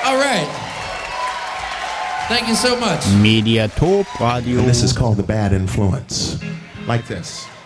All right. Thank you so much. Mediatop Radio. And this is called The Bad Influence. Like this.